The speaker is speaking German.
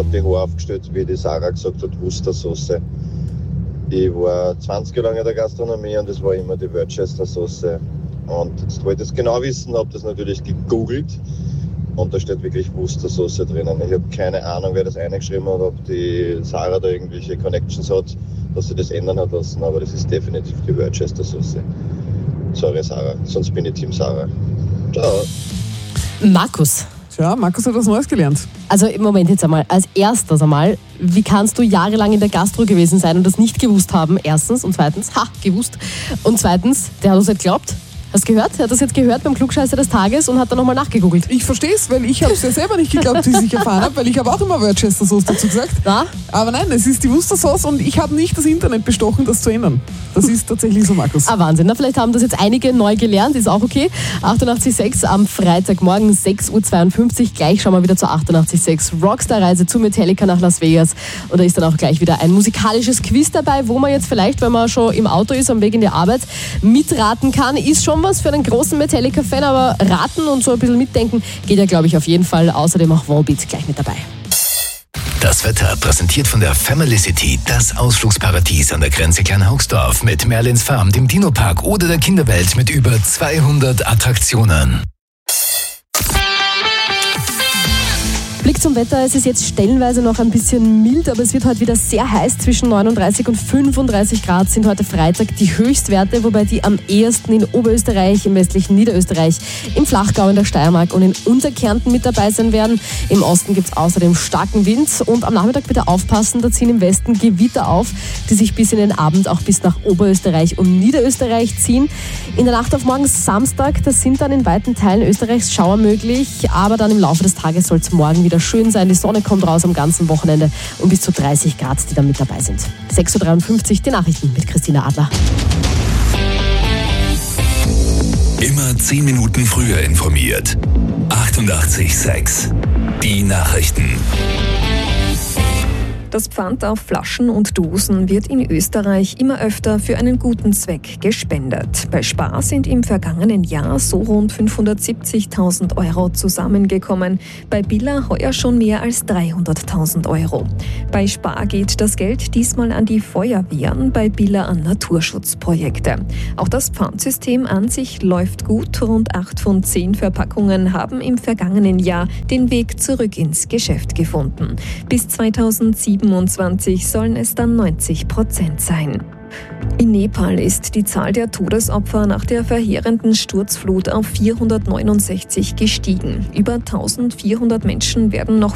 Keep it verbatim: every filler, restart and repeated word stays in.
gerade die Haare aufgestellt, wie die Sarah gesagt hat, Worcestershire. Ich war zwanzig Jahre lang in der Gastronomie und es war immer die Worcestershire. Und jetzt wollte ich es genau wissen, habe das natürlich gegoogelt und da steht wirklich Worcestershire drinnen. Ich habe keine Ahnung, wer das eingeschrieben hat, ob die Sarah da irgendwelche Connections hat, dass sie das ändern hat lassen, aber das ist definitiv die Worcestershire. Sorry Sarah, sonst bin ich Team Sarah. Ciao. Markus. Ja, Markus hat was Neues gelernt. Also im Moment jetzt einmal, als erstes einmal, wie kannst du jahrelang in der Gastro gewesen sein und das nicht gewusst haben? Erstens und zweitens, ha, gewusst. Und zweitens, der hat uns nicht geglaubt. Hast du gehört? Er hat das jetzt gehört beim Klugscheißer des Tages und hat dann nochmal nachgegoogelt. Ich verstehe es, weil ich habe es ja selber nicht geglaubt, wie ich erfahren habe, weil ich habe auch immer Worcester Sauce dazu gesagt. Na? Aber nein, es ist die Worcester und ich habe nicht das Internet bestochen, das zu ändern. Das ist tatsächlich so, Markus. Ah, Wahnsinn. Na, vielleicht haben das jetzt einige neu gelernt, ist auch okay. achtundachtzig Komma sechs am Freitagmorgen, sechs Uhr zweiundfünfzig. Gleich schauen wir wieder zur achtundachtzig Komma sechs Rockstar-Reise zu Metallica nach Las Vegas. Und da ist dann auch gleich wieder ein musikalisches Quiz dabei, wo man jetzt vielleicht, wenn man schon im Auto ist, am Weg in die Arbeit, mitraten kann. Ist schon was für einen großen Metallica-Fan, aber raten und so ein bisschen mitdenken geht ja, glaube ich, auf jeden Fall. Außerdem auch Volbeat gleich mit dabei. Das Wetter präsentiert von der Family City, das Ausflugsparadies an der Grenze Kleinhaugsdorf mit Merlins Farm, dem Dino-Park oder der Kinderwelt mit über zweihundert Attraktionen. Blick zum Wetter, es ist jetzt stellenweise noch ein bisschen mild, aber es wird heute wieder sehr heiß. Zwischen neununddreißig und fünfunddreißig Grad sind heute Freitag die Höchstwerte, wobei die am ehesten in Oberösterreich, im westlichen Niederösterreich, im Flachgau, in der Steiermark und in Unterkärnten mit dabei sein werden. Im Osten gibt es außerdem starken Wind und am Nachmittag bitte aufpassen, da ziehen im Westen Gewitter auf, die sich bis in den Abend auch bis nach Oberösterreich und Niederösterreich ziehen. In der Nacht auf morgen Samstag, da sind dann in weiten Teilen Österreichs Schauer möglich, aber dann im Laufe des Tages soll es morgen wieder schön sein. Die Sonne kommt raus am ganzen Wochenende und bis zu dreißig Grad, die dann mit dabei sind. sechs Uhr dreiundfünfzig, die Nachrichten mit Christina Adler. Immer zehn Minuten früher informiert. achtundachtzig Komma sechs. Die Nachrichten. Das Pfand auf Flaschen und Dosen wird in Österreich immer öfter für einen guten Zweck gespendet. Bei Spar sind im vergangenen Jahr so rund fünfhundertsiebzigtausend Euro zusammengekommen. Bei Billa heuer schon mehr als dreihunderttausend Euro. Bei Spar geht das Geld diesmal an die Feuerwehren, bei Billa an Naturschutzprojekte. Auch das Pfandsystem an sich läuft gut. Rund acht von zehn Verpackungen haben im vergangenen Jahr den Weg zurück ins Geschäft gefunden. Bis zweitausendsiebenundzwanzig sollen es dann neunzig Prozent sein. In Nepal ist die Zahl der Todesopfer nach der verheerenden Sturzflut auf vierhundertneunundsechzig gestiegen. Über eintausendvierhundert Menschen werden noch